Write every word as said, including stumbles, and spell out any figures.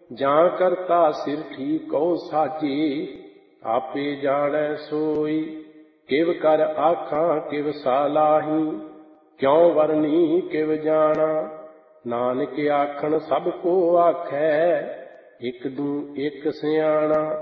ਜਾਂ ਕਰਤਾ ਸਿਰ ਠੀਕੋ ਸਾਜੀ, ਆਪੇ ਜਾਣੈ ਸੋਈ। ਕਿਵ ਕਰ ਆਖਾਂ ਕਿਵ ਸਾਲਾਹੀ, ਕਿਉ ਵਰਨੀ ਕਿਵ ਜਾਣਾ। ਨਾਨਕ ਆਖਣ ਸਭ ਕੋ ਆਖੈ, ਇਕ ਦੂ ਇਕ ਸਿਆਣਾ।